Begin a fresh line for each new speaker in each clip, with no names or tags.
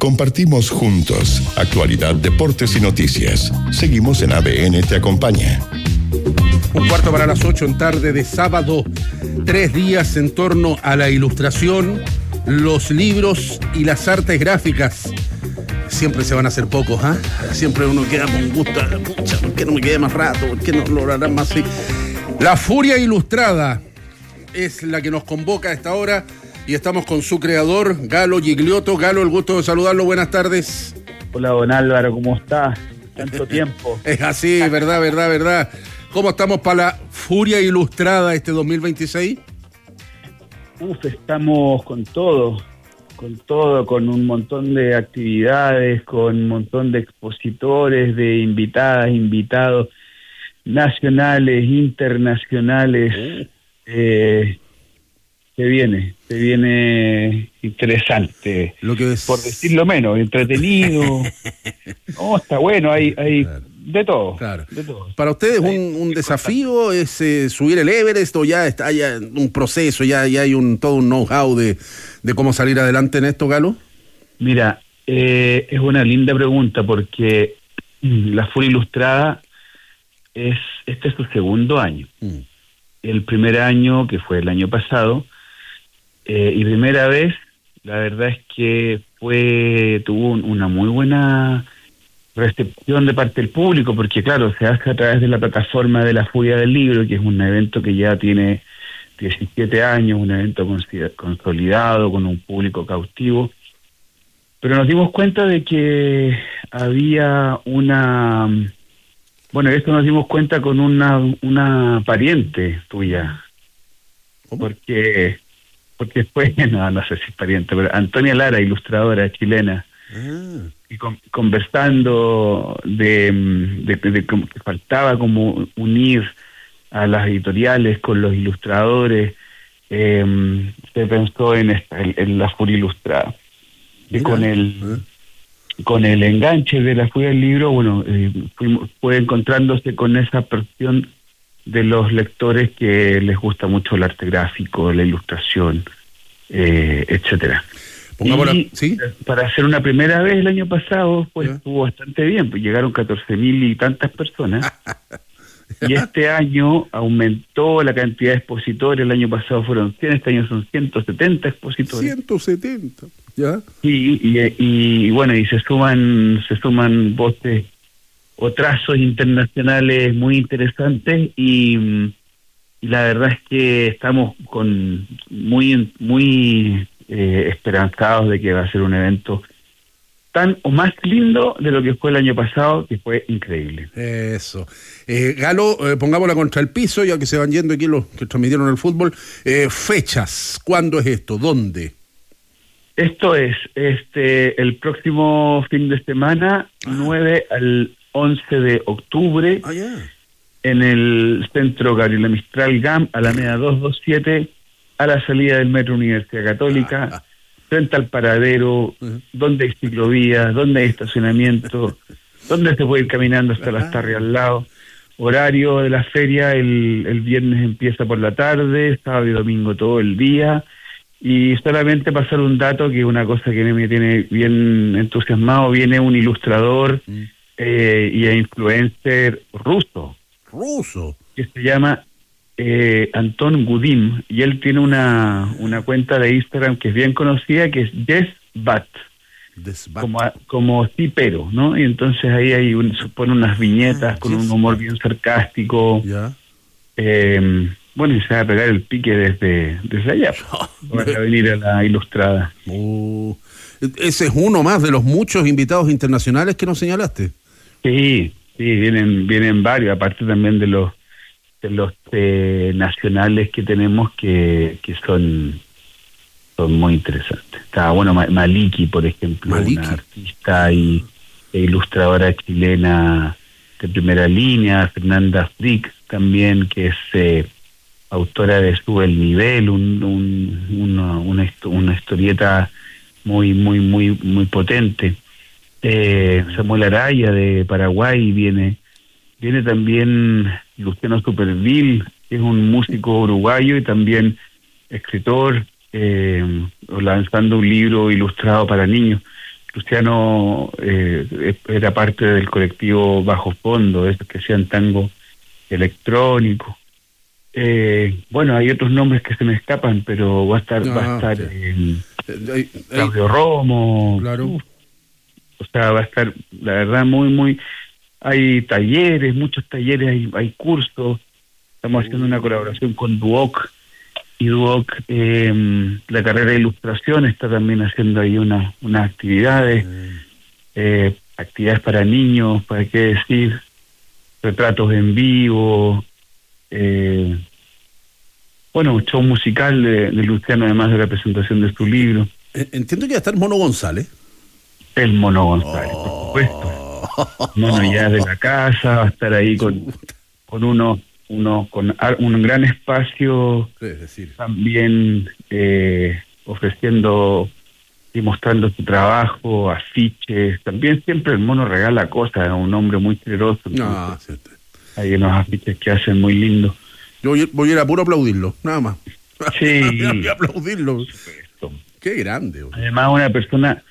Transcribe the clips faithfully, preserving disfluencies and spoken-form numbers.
Compartimos juntos actualidad, deportes y noticias. Seguimos en A B N Te Acompaña.
Un cuarto para las ocho en tarde de sábado. Tres días en torno a la ilustración, los libros y las artes gráficas. Siempre se van a hacer pocos, ¿ah? ¿eh? Siempre uno queda con gusto. Pucha, ¿por qué no me quede más rato? ¿Por qué no lo harán más así? La Furia Ilustrada es la que nos convoca a esta hora y estamos con su creador, Galo Gigliotto. Galo, el gusto de saludarlo. Buenas tardes.
Hola, don Álvaro, ¿cómo está? Tanto tiempo.
Es así, verdad, verdad, verdad. ¿Cómo estamos para la Furia Ilustrada este dos mil veintiséis?
Uf, estamos con todo, con todo, con un montón de actividades, con un montón de expositores, de invitadas, invitados nacionales, internacionales. Uh. Eh, se viene, se viene interesante,
lo que es...
por decirlo menos, entretenido. No, está bueno, hay, hay claro. de todo,
claro.
de todo.
Para ustedes un, un desafío es eh, subir el Everest, o ya está ya un proceso, ya, ya hay un todo un know-how de, de cómo salir adelante en esto, Galo.
Mira, eh, es una linda pregunta porque la Furia Ilustrada es este es su segundo año. Mm. El primer año, que fue el año pasado, eh, y primera vez, la verdad es que fue tuvo un, una muy buena recepción de parte del público, porque claro, se hace a través de la plataforma de la Furia del Libro, que es un evento que ya tiene diecisiete años, un evento consolidado, con un público cautivo, pero nos dimos cuenta de que había una... Bueno, esto nos dimos cuenta con una una pariente tuya. ¿Cómo? Porque porque fue, no, no sé si es pariente, pero Antonia Lara, ilustradora chilena, ah. y con, conversando de, de, de, de que faltaba como unir a las editoriales con los ilustradores, eh, se pensó en, esta, en, en la Furia Ilustrada. Y con el... ¿Eh? Con el enganche de la Furia del Libro, bueno, eh, fuimos, fue encontrándose con esa presión de los lectores que les gusta mucho el arte gráfico, la ilustración, eh, etcétera. Y ¿sí? Para hacer una primera vez el año pasado, pues ¿sí? Estuvo bastante bien, pues llegaron catorce mil y tantas personas. Y este año aumentó la cantidad de expositores. El año pasado fueron cien, este año son ciento setenta expositores.
ciento setenta, ¿ya?
Y, y, y bueno, y se suman se suman voces o trazos internacionales muy interesantes y, y la verdad es que estamos con muy muy eh, esperanzados de que va a ser un evento tan o más lindo de lo que fue el año pasado, que fue increíble.
Eso. Eh, Galo, eh, pongámosla contra el piso, ya que se van yendo aquí los que transmitieron el fútbol. Eh, fechas, ¿cuándo es esto? ¿Dónde?
Esto es este el próximo fin de semana, ah. nueve al once de octubre,
ah, yeah.
en el Centro Gabriela Mistral G A M, Alameda doscientos veintisiete, a la salida del Metro Universidad Católica, ah, ah. frente al paradero, uh-huh. donde hay ciclovías, donde hay estacionamiento, donde se puede ir caminando hasta las Tarrias al lado. Horario de la feria, el, el viernes empieza por la tarde, sábado y domingo todo el día. Y solamente pasar un dato, que es una cosa que me tiene bien entusiasmado, viene un ilustrador mm. eh, y influencer ruso.
¿Ruso?
Que se llama eh, Anton Gudim, y él tiene una, una cuenta de Instagram que es bien conocida, que es Desbat, como, como sí pero, ¿no? Y entonces ahí hay un, se pone unas viñetas ah, con un humor bien sarcástico.
Ya.
Eh, bueno, y se va a pegar el pique desde, desde allá, para venir a la Ilustrada.
Uh, ese es uno más de los muchos invitados internacionales que nos señalaste.
Sí, sí, vienen vienen varios, aparte también de los de los eh, nacionales que tenemos que que son son muy interesantes. Está bueno Maliki, por ejemplo, Maliki. Una artista y e ilustradora chilena de primera línea, Fernanda Frick también, que es eh, autora de Sube el Nivel, un, un, una, una, una historieta muy muy muy muy potente. Eh, Samuel Araya de Paraguay viene, viene también Luciano Superville, que es un músico uruguayo y también escritor, eh, lanzando un libro ilustrado para niños. Luciano eh, era parte del colectivo Bajo Fondo, esos que hacían tango electrónico. Eh, bueno, hay otros nombres que se me escapan, pero va a estar, no, va a estar sí. eh, Claudio Romo.
Claro.
Uf, o sea, va a estar, la verdad, muy, muy... Hay talleres, muchos talleres, hay, hay cursos. Estamos haciendo una colaboración con Duoc. Y Duoc, eh, la carrera de ilustración, está también haciendo ahí una, unas actividades. Eh, actividades para niños, para qué decir, retratos en vivo. Eh, bueno, un show musical de, de Luciano, además de la presentación de su libro.
Entiendo que va a estar Mono González.
El Mono González,
oh.
por supuesto. Mono ya de la casa, va a estar ahí con, con uno, uno con un gran espacio,
es decir,
también eh, ofreciendo y mostrando su trabajo, afiches. También siempre el Mono regala cosas, es un hombre muy generoso.
No, sí.
Hay unos afiches que hacen muy lindos.
Yo voy, voy a ir a puro aplaudirlo, nada más.
Sí.
Voy a aplaudirlo. Qué grande. Bro.
Además, una persona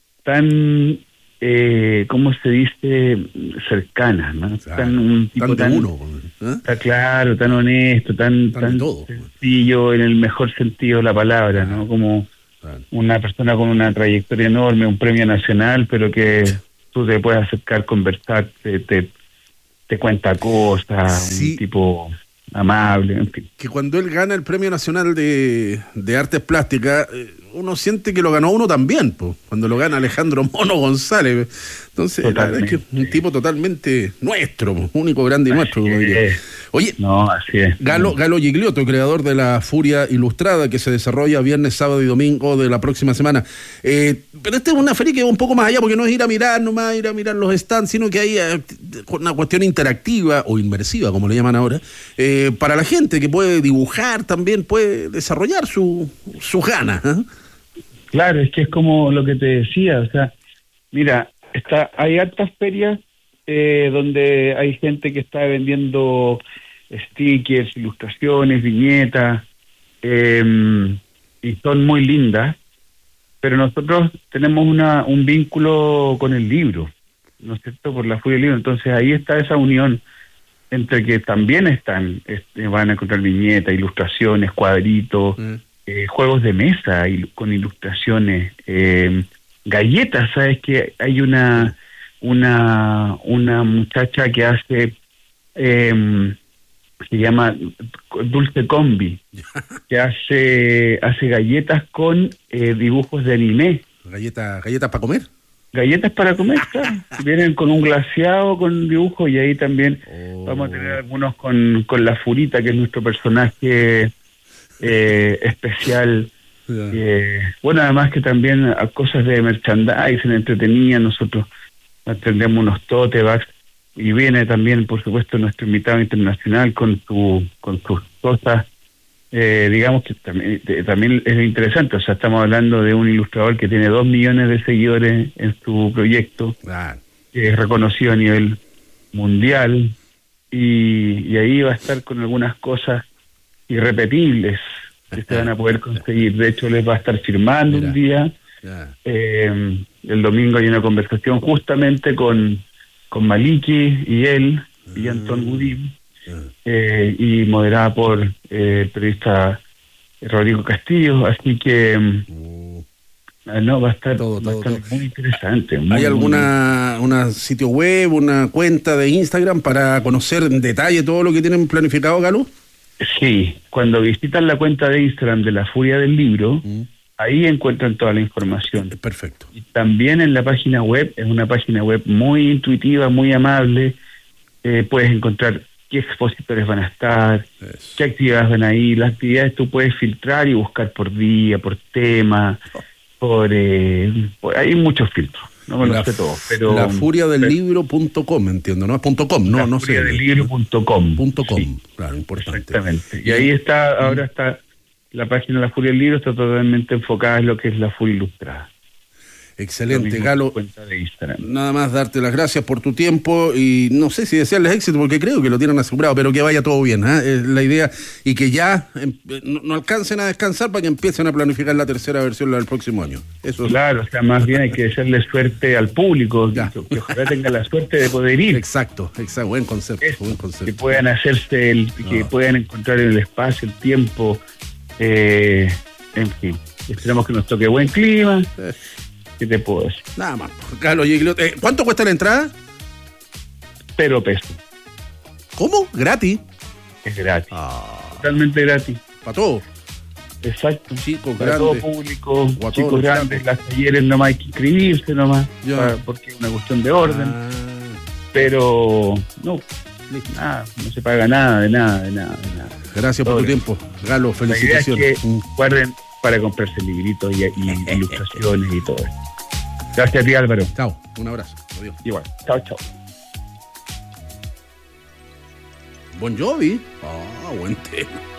tan, eh, ¿cómo se dice? Cercana, ¿no?
Claro,
tan un tipo
tan,
tan
uno, ¿eh?
Está claro, tan honesto, tan, tan, tan
todo,
sencillo en el mejor sentido de la palabra, ¿no? Como claro. Una persona con una trayectoria enorme, un premio nacional, pero que tú te puedes acercar, conversar, te, te, te cuenta cosas, sí. Un tipo amable, en fin.
Que cuando él gana el Premio Nacional de, de Artes Plásticas, uno siente que lo ganó uno también, pues, cuando lo gana Alejandro Mono González. Entonces, totalmente. La verdad es que es un tipo totalmente nuestro, único, grande y así nuestro, como diría. Oye,
no, así es.
Galo, Galo Gigliotto, creador de la Furia Ilustrada, que se desarrolla viernes, sábado y domingo de la próxima semana. Eh, pero esta es una feria que va un poco más allá, porque no es ir a mirar nomás, ir a mirar los stands, sino que hay eh, una cuestión interactiva o inmersiva, como le llaman ahora, eh, para la gente que puede dibujar, también puede desarrollar su, sus ganas, ¿eh?
Claro, es que es como lo que te decía, o sea, mira, está, hay hartas ferias eh, donde hay gente que está vendiendo stickers, ilustraciones, viñetas, eh, y son muy lindas, pero nosotros tenemos una un vínculo con el libro, ¿no es cierto?, por la Furia del Libro. Entonces ahí está esa unión entre que también están, este, van a encontrar viñetas, ilustraciones, cuadritos, mm. eh, juegos de mesa il- con ilustraciones, eh, galletas. Sabes que hay una una una muchacha que hace eh, se llama Dulce Combi, que hace hace galletas con eh, dibujos de anime.
¿Galletas galletas para comer?
Galletas para comer, claro. Vienen con un glaseado, con dibujos, y ahí también oh. vamos a tener algunos con, con la Furita, que es nuestro personaje eh, especial. Yeah. Eh, bueno, además que también a cosas de merchandising, entretenida, nosotros tendremos unos tote bags, y viene también, por supuesto, nuestro invitado internacional con su con sus cosas. Eh, digamos que también, eh, también es interesante, o sea, estamos hablando de un ilustrador que tiene dos millones de seguidores en su proyecto,
ah.
que es reconocido a nivel mundial, y, y ahí va a estar con algunas cosas irrepetibles que se van a poder conseguir. De hecho, les va a estar firmando Mira. un día. Yeah. Eh, el domingo hay una conversación justamente con, con Maliki y él, uh-huh. y Anton Gudín. Eh, y moderada por eh, el periodista Rodrigo Castillo, así que uh, no va a estar,
todo,
va
todo,
a estar
todo.
muy interesante. Muy,
¿Hay alguna muy... una sitio web, una cuenta de Instagram para conocer en detalle todo lo que tienen planificado, Galo?
Sí, cuando visitan la cuenta de Instagram de la Furia del Libro, uh. ahí encuentran toda la información.
Perfecto.
Y también en la página web, es una página web muy intuitiva, muy amable. Eh, puedes encontrar qué expositores van a estar, Eso. qué actividades van a ir. Las actividades tú puedes filtrar y buscar por día, por tema, oh. por, eh, por... Hay muchos filtros, no me lo sé todo. Pero,
la furia del libro punto com, entiendo, ¿no? Punto .com, no,
la
no sé.
La furia del libro punto com.
Punto .com,
sí.
Claro, importante.
Exactamente. Y ahí está, ahora está, la página de la Furia del Libro está totalmente enfocada en lo que es la Furia Ilustrada.
Excelente, Galo.
Cuenta de Instagram.
Nada más darte las gracias por tu tiempo y no sé si desearles éxito porque creo que lo tienen asegurado, pero que vaya todo bien, ¿eh? Es la idea, y que ya eh, no, no alcancen a descansar para que empiecen a planificar la tercera versión la del próximo año. Eso.
Claro, o sea, más bien hay que desearle suerte al público, que, que ojalá tenga la suerte de poder ir.
Exacto, exacto, buen concepto,
Eso,
buen concepto.
Que puedan hacerse, el,
no.
que puedan encontrar en el espacio, el tiempo, eh, en fin. Esperamos que nos toque buen clima.
Eh.
¿Qué te puedo decir?
Nada más. Carlos Gigliotti, eh, ¿cuánto cuesta la entrada?
Cero pesos.
¿Cómo? ¿Gratis?
Es gratis.
Ah,
Totalmente gratis.
para todo.
Exacto.
Chicos,
para
grandes.
todo público,
O a
chicos
todos los
grandes, las talleres nomás hay que inscribirse nomás,
Ya.
para, porque es una cuestión de orden.
Ah,
Pero no,
listo.
nada, no se paga nada, de nada, de nada, de nada.
Gracias
Todo
por tu
bien.
tiempo. Galo,
La idea es
felicitaciones.
que
Mm.
guarden para comprarse libritos y, y ilustraciones y todo eso. Gracias a ti, Álvaro.
Chao, un abrazo. Adiós.
Igual. Chao, chao.
Bon Jovi. Ah, buen tema.